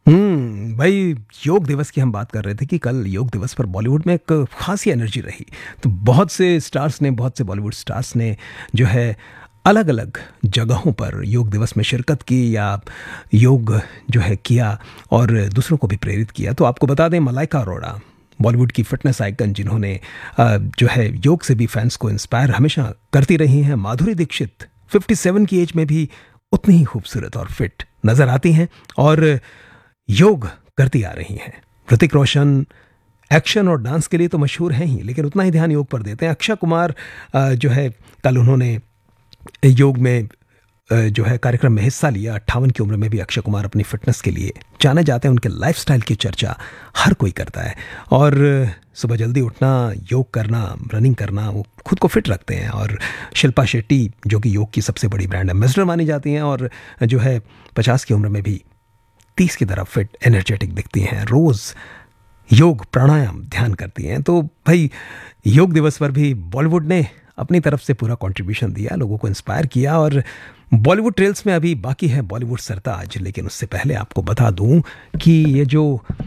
भाई, योग दिवस की हम बात कर रहे थे कि कल योग दिवस पर बॉलीवुड में एक खासी एनर्जी रही। तो बहुत से बॉलीवुड स्टार्स ने जो है अलग अलग जगहों पर योग दिवस में शिरकत की या योग जो है किया और दूसरों को भी प्रेरित किया। तो आपको बता दें, मलाइका अरोड़ा बॉलीवुड की फिटनेस आइकन, जिन्होंने जो है योग से भी फैंस को इंस्पायर हमेशा करती रही हैं। माधुरी दीक्षित 57 की एज में भी उतनी ही खूबसूरत और फिट नजर आती हैं और योग करती आ रही हैं। ऋतिक रोशन एक्शन और डांस के लिए तो मशहूर हैं ही, लेकिन उतना ही ध्यान योग पर देते हैं। अक्षय कुमार जो है कल उन्होंने योग में जो है कार्यक्रम में हिस्सा लिया। 58 की उम्र में भी अक्षय कुमार अपनी फिटनेस के लिए जाने जाते हैं। उनके लाइफस्टाइल की चर्चा हर कोई करता है और सुबह जल्दी उठना, योग करना, रनिंग करना, वो खुद को फिट रखते हैं। और शिल्पा शेट्टी, जो कि योग की सबसे बड़ी ब्रांड एम्बेसडर मानी जाती हैं और जो है 50 की उम्र में भी 30 की तरफ फिट एनर्जेटिक दिखती हैं। रोज योग, प्राणायाम, ध्यान करती हैं। तो भाई, योग दिवस पर भी बॉलीवुड ने अपनी तरफ से पूरा कंट्रीब्यूशन दिया, लोगों को इंस्पायर किया। और बॉलीवुड ट्रेल्स में अभी बाकी है बॉलीवुड सरताज, लेकिन उससे पहले आपको बता दूं कि ये जो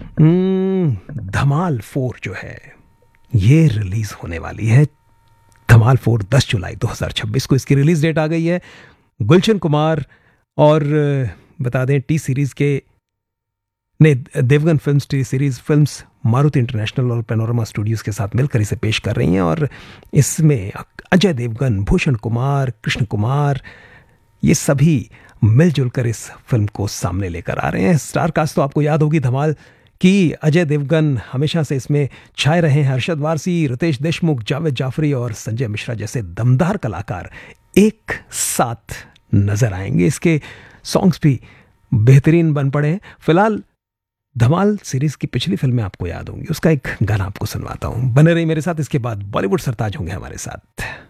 धमाल 4 जो है ये रिलीज होने वाली है। धमाल 4 10 जुलाई 2026 को इसकी रिलीज डेट आ गई है। गुलशन कुमार और बता दें टी सीरीज के ने Devgan films, T series films Maruti international और पैनोरमा स्टूडियोज के साथ मिलकर इसे पेश कर रही हैं। और इसमें अजय देवगन, भूषण कुमार, कृष्ण कुमार, ये सभी मिलजुल कर इस फिल्म को सामने लेकर आ रहे हैं। स्टार कास्ट तो आपको याद होगी धमाल की। अजय देवगन हमेशा से इसमें छाए रहे हैं। अरशद वारसी, रितेश देशमुख, जावेद जाफरी और संजय मिश्रा जैसे दमदार कलाकार एक साथ नजर आएंगे। इसके सॉन्ग्स भी बेहतरीन बन पड़े हैं। फिलहाल धमाल सीरीज की पिछली फिल्में आपको याद होंगी, उसका एक गाना आपको सुनवाता हूं। बने रही मेरे साथ, इसके बाद बॉलीवुड सरताज होंगे हमारे साथ।